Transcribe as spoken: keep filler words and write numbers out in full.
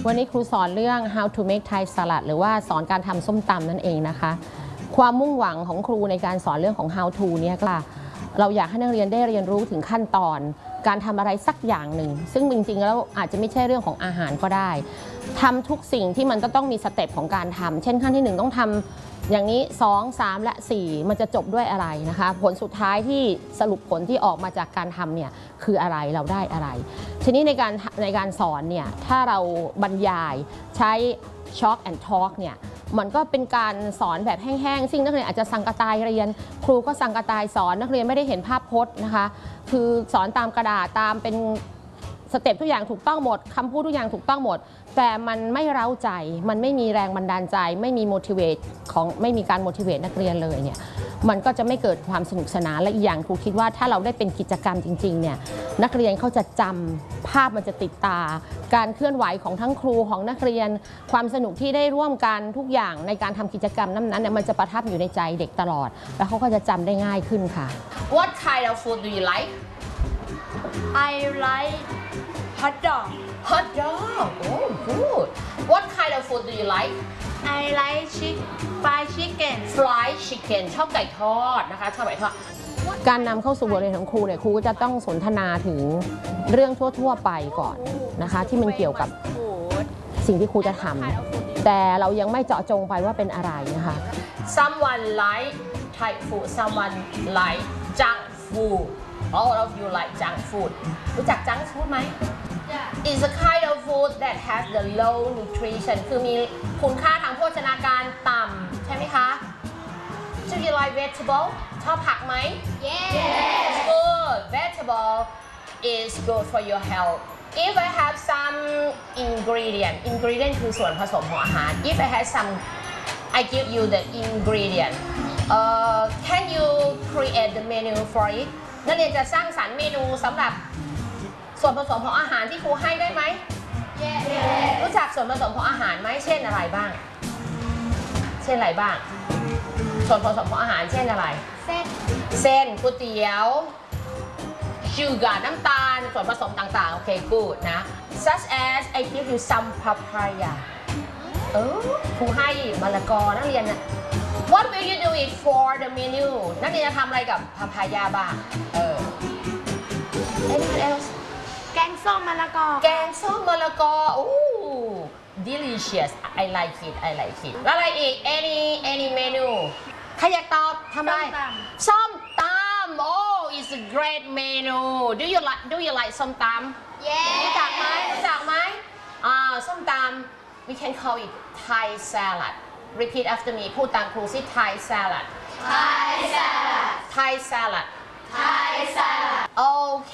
วันนี้ครูสอนเรื่อง how to make Thai salad หรือว่าสอนการทำส้มตำนั่นเองนะคะความมุ่งหวังของครูในการสอนเรื่องของ how to เนี่ยก็เราอยากให้นักเรียนได้เรียนรู้ถึงขั้นตอนการทำอะไรสักอย่างหนึ่งซึ่งจริงๆแล้วอาจจะไม่ใช่เรื่องของอาหารก็ได้ทำทุกสิ่งที่มันต้องมีสเต็ปของการทำเช่นขั้นที่หนึ่งต้องทำอย่างนี้สอง สาม และสี่มันจะจบด้วยอะไรนะคะผลสุดท้ายที่สรุปผลที่ออกมาจากการทำเนี่ยคืออะไรเราได้อะไรทีนี้ในการในการสอนเนี่ยถ้าเราบรรยายใช้ Chalk and Talk เนี่ยมันก็เป็นการสอนแบบแห้งๆซึ่งนักเรียนอาจจะสังกตายเรียนครูก็สังกตายสอนนักเรียนไม่ได้เห็นภาพพจน์นะคะคือสอนตามกระดาษตามเป็นสเต็ปทุกอย่างถูกต้องหมดคำพูดทุกอย่างถูกต้องหมดแต่มันไม่เร้าใจมันไม่มีแรงบันดาลใจไม่มี motivate ของไม่มีการ motivate นักเรียนเลยเนี่ยมันก็จะไม่เกิดความสนุกสนานและอีกอย่างครูคิดว่าถ้าเราได้เป็นกิจกรรมจริงๆเนี่ยนักเรียนเขาจะจำภาพมันจะติดตาการเคลื่อนไหวของทั้งครูของนักเรียนความสนุกที่ได้ร่วมกันทุกอย่างในการทำกิจกรรมนั้นๆเนี่ยมันจะประทับอยู่ในใจเด็กตลอดแล้วเขาก็จะจำได้ง่ายขึ้นค่ะ What kind of food do you like? I like hot dog. Hot dog. Oh, good. What kind of food do you like? I like chick fried chicken. Fried chicken ชอบไก่ทอดนะคะชอบไก่ทอดการนำเข้าสู่บทเรียนของครูเนี่ยครูก็จะต้องสนทนาถึงเรื่องทั่วๆไปก่อนนะคะที่มันเกี่ยวกับสิ่งที่ครูจะทำแต่เรายังไม่เจาะจงไปว่าเป็นอะไรนะคะ Someone like Thai food. Someone like junk food. All of you like junk food. รู้จัก junk food ไหม It's a kind of food that has the low nutrition คือมีคุณค่าทางโภชนาการต่ำใช่ไหมคะ Do you like vegetable ชอบผักไหม Yes. Good. Vegetable is good for your health. If I have some ingredient, ingredient คือส่วนผสมของอาหาร If I have some, I give you the ingredient. Uh, can you create the menu for it? นักเรียนจะสร้างสรรค์เมนูสำหรับส่วนผสมของอาหารที่ครูให้ได้ไหม Yes. รู้จักส่วนผสมของอาหารไหมเช่นอะไรบ้าง เช่นอะไรบ้าง ส่วนผสมของอาหารเช่นอะไรเส้นเส้นก๋วยเตี๋ยวชูการ์น้ำตาลส่วนผสมต่างๆโอเค good นะ such as I give you some papaya เออครูให้มะละกอนักเรียนนะ What will you do it for the menu นักเรียนจะทำอะไรกับ papaya บ้างเออ Anyone else แกงส้มมะละกอแกงส้มมะละกอโอ้ delicious I like it I like it แล้วอะไรอีก any any menu ใครอยากตอบทำอะไรส้มตำ oh it's a great menu do you like do you like ส้มตำ Yes. รู้จักไหมรู้จักไหมอ่าส้มตำ we can call it Thai salad repeat after me พูดตามครูสิ Thai salad Thai salad. Thai salad Thai salad. okay